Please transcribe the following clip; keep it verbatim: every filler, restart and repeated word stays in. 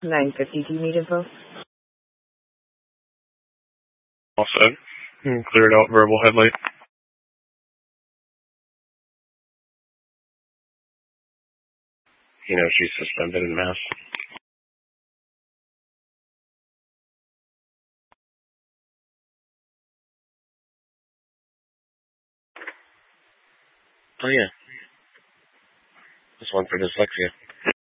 nine fifty, do you need info? All set. Cleared out verbal headlight. You know she's suspended in mass. Oh yeah. This one for dyslexia.